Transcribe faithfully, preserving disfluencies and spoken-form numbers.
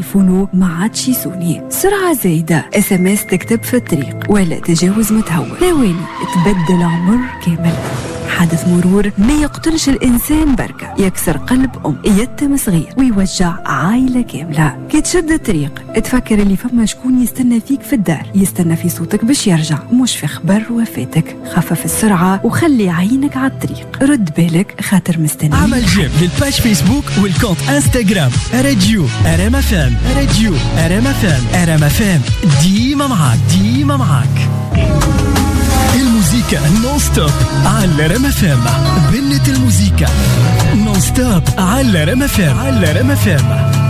تليفونه ما عادش يسوني، سرعة زايدة، اس ام اس تكتب في الطريق ولا تجاوز متهور، ثواني تبدل عمر كامل. حادث مرور ما يقتلش الإنسان بركة، يكسر قلب أم، يتم صغير ويوجع عائلة كاملة. كي تشد الطريق تفكر اللي فما شكون يستنى فيك في الدار، يستنى في صوتك باش يرجع، مش في خبر وفاتك. خفف السرعة وخلي عينك على الطريق، رد بالك خاطر مستني. عمل جيم للباج فيسبوك والكونت انستغرام راديو ارام اف ام، راديو ارام اف ام، ارام اف ام ديما معاك، ديما معاك. الموسيقى نون ستوب على رام اف ام، بنت الموسيقى نون ستوب على رام اف ام، على رام اف ام.